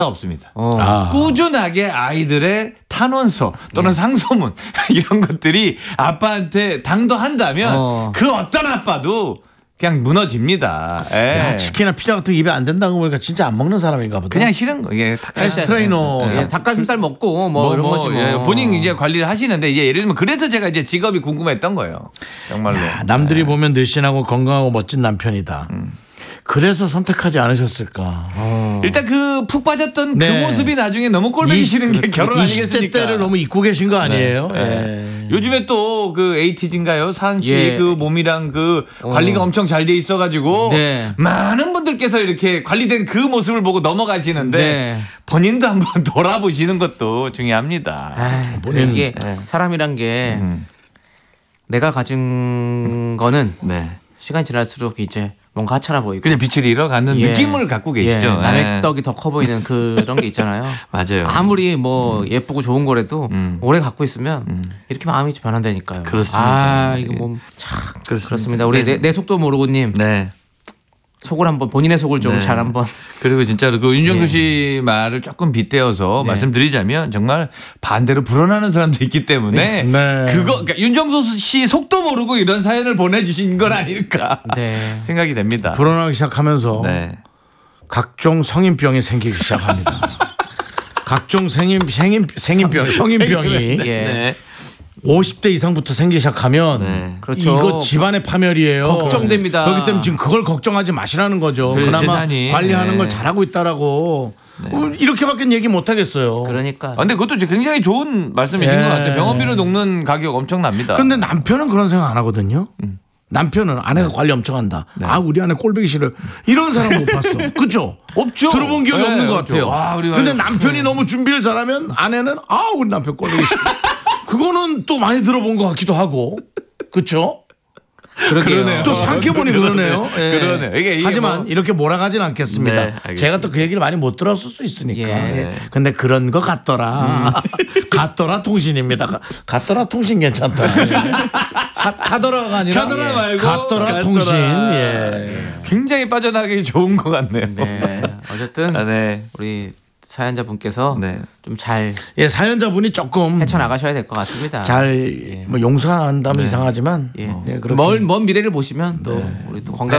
없습니다. 꾸준하게 아이들의 탄원서 또는 상소문 이런 것들이 아빠한테 당도한다면 그 어떤 아빠도 그냥 무너집니다. 야, 치킨이나 피자 같은 거 입에 안 된다고 보니까 진짜 안 먹는 사람인가 보다. 그냥 싫은 거. 이게 헬스트레이너 닭가슴살 먹고 뭐 이런 거지 뭐. 본인 이제 관리를 하시는데 이제 예를 들면 그래서 제가 이제 직업이 궁금했던 거예요. 정말로. 야, 남들이 보면 늘씬하고 건강하고 멋진 남편이다. 그래서 선택하지 않으셨을까. 일단 그 푹 빠졌던 그 모습이 나중에 너무 꼴보기 싫은 게 결혼 아니겠습니까? 20대 때를 너무 잊고 계신 거 아니에요? 요즘에 또 그 에이티즈인가요? 산씨 그 몸이랑 그 관리가 엄청 잘 돼 있어가지고 많은 분들께서 이렇게 관리된 그 모습을 보고 넘어가시는데 본인도 한번 돌아보시는 것도 중요합니다. 이게 사람이란 게 내가 가진 거는 시간이 지날수록 이제 뭔가 하찮아 보이고 그냥 빛을 잃어가는 느낌을 갖고 계시죠. 남의 떡이 더 커 보이는 그런 게 있잖아요. 맞아요. 아무리 뭐 예쁘고 좋은 거라도 오래 갖고 있으면 이렇게 마음이 변한다니까요. 그렇습니다. 이거 뭐 참 그렇습니다. 우리 내 속도 모르고님. 속을 한번 본인의 속을 좀 잘 한번. 그리고 진짜 그 윤정수 씨 말을 조금 빗대어서 말씀드리자면 정말 반대로 불어나는 사람도 있기 때문에 그러니까 윤정수 씨 속도 모르고 이런 사연을 보내주신 건 아닐까 생각이 됩니다. 불어나기 시작하면서 각종 성인병이 생기기 시작합니다. 각종 성인병이 50대 이상부터 생기기 시작하면 그렇죠. 이거 집안의 파멸이에요. 걱정됩니다. 그렇기 때문에 지금 그걸 걱정하지 마시라는 거죠. 그나마 재산이. 관리하는 걸 잘하고 있다라고 이렇게밖에 얘기 못 하겠어요. 그러니까. 근데 그것도 굉장히 좋은 말씀이신 것 같아요. 병원비를 녹는 가격 엄청납니다. 근데 남편은 그런 생각 안 하거든요. 남편은 아내가 관리 엄청 한다. 우리 아내 꼴보기 싫어. 이런 사람 못 봤어. 그죠? 없죠. 들어본 기억이 없는 것 같아요. 근데 우리가 남편이 너무 준비를 잘하면 아내는 우리 남편 꼴보기 싫어. 그거는 또 많이 들어본 것 같기도 하고. 그렇죠? 그러네요. 또 생각해보니 그러네요. 그러네요. 이게 하지만 뭐 이렇게 몰아가진 않겠습니다. 제가 또 그 얘기를 많이 못 들었을 수 있으니까. 근데 그런 것 같더라. 같더라 통신입니다. 같더라 통신 괜찮다. 카더라가 아니라 카더라 말고 같더라 통신. 굉장히 빠져나가기 좋은 것 같네요. 어쨌든 우리 사연자분께서 좀 잘 사연자분이 조금 헤쳐나가셔야 될 것 같습니다. 잘 뭐 용서한다면 이상하지만 먼 미래를 보시면 또 우리 또 건강